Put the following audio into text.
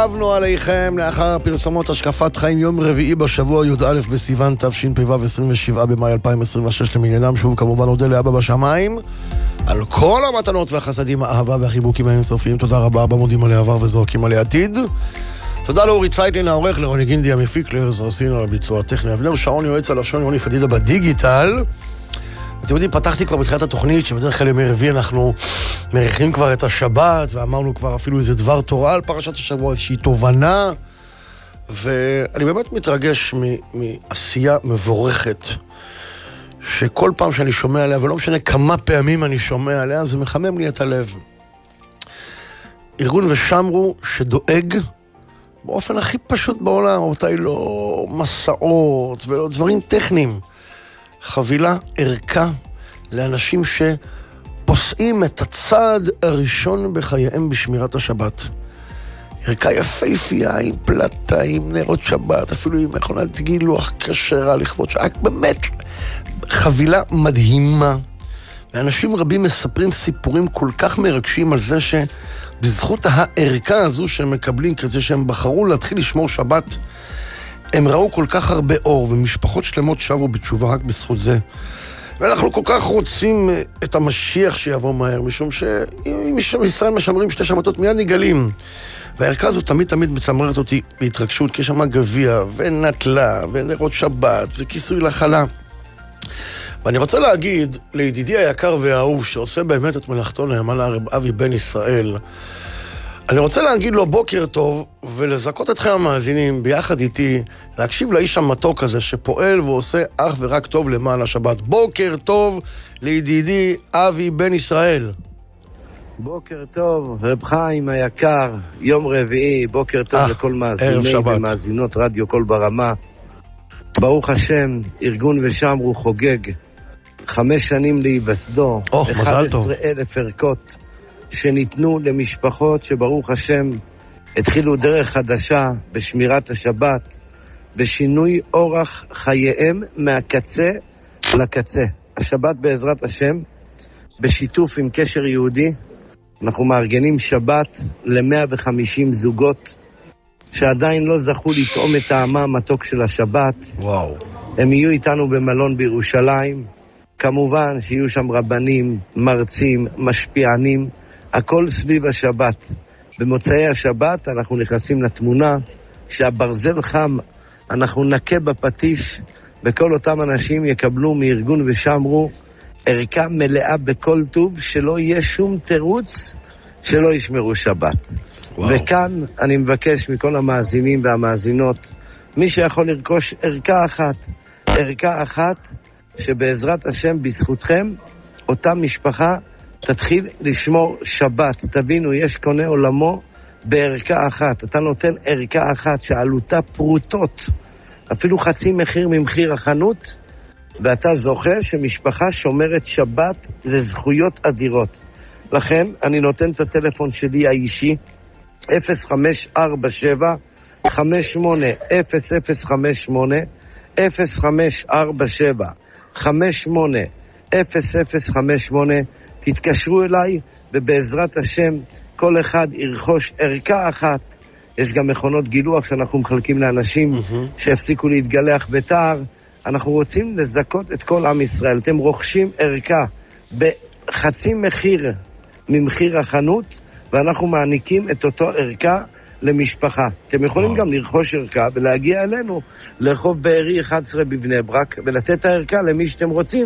שבנו עליכם לאחר פרסומות השקפת חיים יום רביעי בשבוע י"א בסיוון תשפ"ו 27 במאי 2026 למניינם. שוב כמובן נודה לאבא בשמיים על כל המתנות והחסדים, האהבה והחיבוקים האינסופיים. תודה רבה, אבא, מודים על העבר וזועקים על העתיד. תודה לאורי צייטלין העורך, לרוני גינדי המפיק, לארז רסין על הביצוע הטכני, אבנר שעון יועץ הלשון, יוני פדידה בדיגיטל. אתם יודעים, פתחתי כבר בתחילת התוכנית שבדרך כלל ימי רביעי אנחנו מריחים כבר את השבת, ואמרנו כבר אפילו איזה דבר תורה על פרשת השבוע, איזושהי תובנה, ואני באמת מתרגש מעשייה מבורכת, שכל פעם שאני שומע עליה, ולא משנה כמה פעמים אני שומע עליה, זה מחמם לי את הלב. ארגון ושמרו שדואג באופן הכי פשוט בעולם, אותי לא מסעות ולא דברים טכניים, חבילה ערכה לאנשים שפוסעים את הצעד הראשון בחייהם בשמירת השבת. ערכה יפהפייה עם פלטה, עם נרות שבת, אפילו עם מכונת גילוח כשרה לכבוד שבת. באמת חבילה מדהימה. ואנשים רבים מספרים סיפורים כל כך מרגשים על זה שבזכות הערכה הזו שהם מקבלים, כזה שהם בחרו להתחיל לשמור שבת, הם ראו כל כך הרבה אור, ומשפחות שלמות שבו בתשובה רק בזכות זה. ואנחנו כל כך רוצים את המשיח שיבוא מהר, משום שאם ישראל משמרים שתי שבתות מיד נגלים. והערכה הזו תמיד מצמרת אותי בהתרגשות, כי יש שם גביע ונטלה ונרות שבת וכיסוי לחלה. ואני רוצה להגיד לידידי היקר והאהוב שעושה באמת את מלאכתו נאמנה, הרב אבי בן ישראל, אני רוצה להגיד לו בוקר טוב ולזכות אתכם המאזינים ביחד איתי להקשיב לאיש המתוק הזה שפועל ועושה אך ורק טוב למען השבת. בוקר טוב לידידי אבי בן ישראל. בוקר טוב רב חיים היקר, יום רביעי, בוקר טוב לכל מאזיני ומאזינות רדיו קול ברמה. ברוך השם, ארגון ושמרו חוגג 5 שנים להיווסדו, 11,000 ערכות שניתנו למשפחות שברוך השם התחילו דרך חדשה בשמירת השבת, בשינוי אורח חייהם מהקצה לקצה. השבת בעזרת השם, בשיתוף עם קשר יהודי, אנחנו מארגנים שבת ל-150 זוגות שעדיין לא זכו לטעום את טעמה המתוק של השבת. וואו. הם יהיו איתנו במלון בירושלים, כמובן שיהיו שם רבנים, מרצים, משפיענים, הכל סביב השבת. במוצאי השבת אנחנו נכנסים לתמונה, שהברזל חם, אנחנו נקה בפטיש, וכל אותם אנשים יקבלו מארגון ושמרו ערכה מלאה בכל טוב, שלא יהיה שום תירוץ שלא ישמרו שבת. וואו. וכאן אני מבקש מכל המאזינים והמאזינות, מי שיכול לרכוש ערכה אחת, שבעזרת השם בזכותכם, אותה משפחה תתחיל לשמור שבת. תבינו, יש קונה עולמו בערכה אחת. אתה נותן ערכה אחת שעלותה פרוטות, אפילו חצי מחיר ממחיר החנות, ואתה זוכה שמשפחה שומרת שבת, זה זכויות אדירות. לכן אני נותן את הטלפון שלי האישי, 0547 580058, 0547 580058, תתקשרו אליי, ובעזרת השם כל אחד ירכוש ערכה אחת. יש גם מכונות גילוח שאנחנו מחלקים לאנשים שהפסיקו להתגלח בתער. אנחנו רוצים לזכות את כל עם ישראל. אתם רוכשים ערכה בחצי מחיר ממחיר החנות, ואנחנו מעניקים את אותו ערכה למשפחה. אתם יכולים גם לרכוש ערכה ולהגיע אלינו לרחוב בארי 11 בבני ברק, ולתת הערכה למי שאתם רוצים.